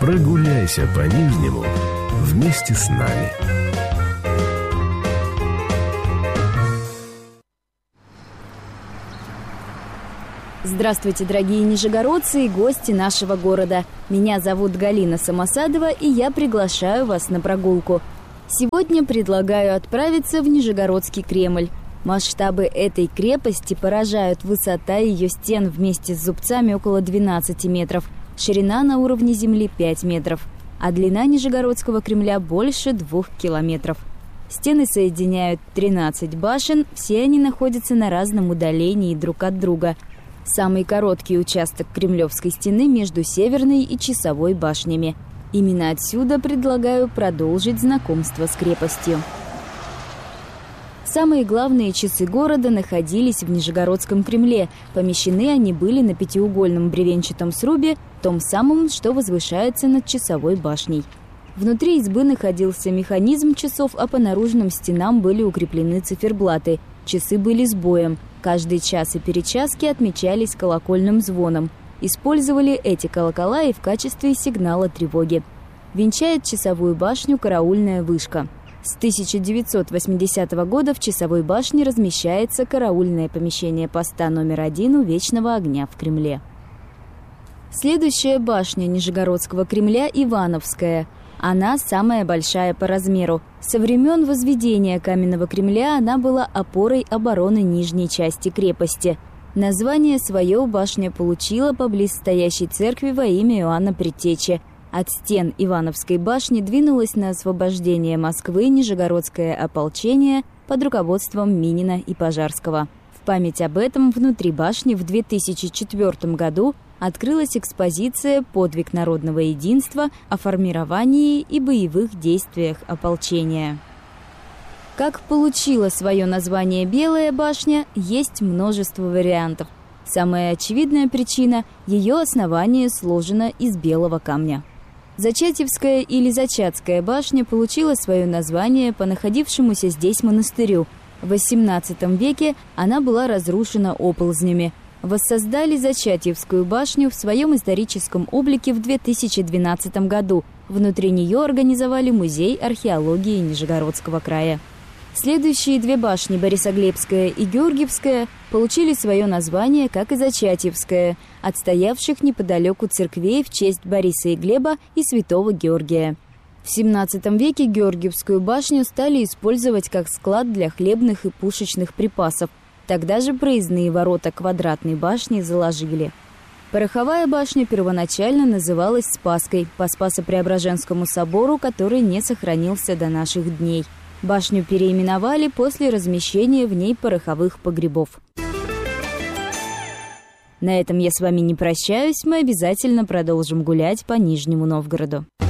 Прогуляйся по Нижнему вместе с нами. Здравствуйте, дорогие нижегородцы и гости нашего города. Меня зовут Галина Самосадова, и я приглашаю вас на прогулку. Сегодня предлагаю отправиться в Нижегородский Кремль. Масштабы этой крепости поражают: высота ее стен вместе с зубцами около 12 метров, ширина на уровне земли 5 метров, а длина Нижегородского Кремля больше 2 километров. Стены соединяют 13 башен, все они находятся на разном удалении друг от друга. Самый короткий участок Кремлевской стены между Северной и Часовой башнями. Именно отсюда предлагаю продолжить знакомство с крепостью. Самые главные часы города находились в Нижегородском Кремле. Помещены они были на пятиугольном бревенчатом срубе, том самом, что возвышается над Часовой башней. Внутри избы находился механизм часов, а по наружным стенам были укреплены циферблаты. Часы были с боем. Каждый час и перечас отмечались колокольным звоном. Использовали эти колокола и в качестве сигнала тревоги. Венчает Часовую башню караульная вышка. С 1980 года в Часовой башне размещается караульное помещение поста номер 1 у Вечного огня в Кремле. Следующая башня Нижегородского Кремля – Ивановская. Она самая большая по размеру. Со времен возведения Каменного Кремля она была опорой обороны нижней части крепости. Название свое башня получила поблиз стоящей церкви во имя Иоанна Предтечи. От стен Ивановской башни двинулось на освобождение Москвы Нижегородское ополчение под руководством Минина и Пожарского. В память об этом внутри башни в 2004 году открылась экспозиция «Подвиг народного единства» о формировании и боевых действиях ополчения. Как получила свое название Белая башня, есть множество вариантов. Самая очевидная причина – ее основание сложено из белого камня. Зачатьевская или Зачатская башня получила свое название по находившемуся здесь монастырю. В XVIII веке она была разрушена оползнями. Воссоздали Зачатьевскую башню в своем историческом облике в 2012 году. Внутри нее организовали музей археологии Нижегородского края. Следующие две башни, Борисоглебская и Георгиевская, получили свое название, как и Зачатьевская, от стоявших неподалеку церквей в честь Бориса и Глеба и святого Георгия. В XVII веке Георгиевскую башню стали использовать как склад для хлебных и пушечных припасов. Тогда же проездные ворота квадратной башни заложили. Пороховая башня первоначально называлась Спасской по Спасо-Преображенскому собору, который не сохранился до наших дней. Башню переименовали после размещения в ней пороховых погребов. На этом я с вами не прощаюсь, мы обязательно продолжим гулять по Нижнему Новгороду.